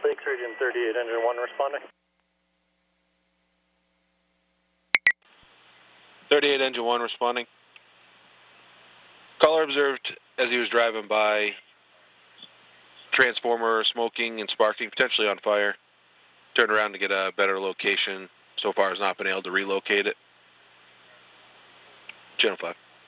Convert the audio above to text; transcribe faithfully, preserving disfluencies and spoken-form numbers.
six, Region thirty-eight, Engine one responding. thirty-eight, Engine one responding. Caller observed as he was driving by transformer smoking and sparking, potentially on fire. Turned around to get a better location. So far has not been able to relocate it. Channel five.